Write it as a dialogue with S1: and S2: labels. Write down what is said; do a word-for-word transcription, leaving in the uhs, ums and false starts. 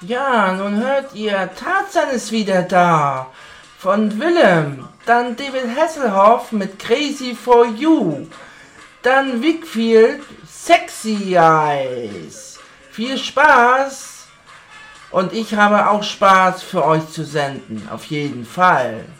S1: Ja, nun hört ihr, Tarzan ist wieder da. Von Willem, dann David Hasselhoff mit Crazy for You, dann Wickfield, Sexy Eyes. Viel Spaß und ich habe auch Spaß für euch zu senden, auf jeden Fall.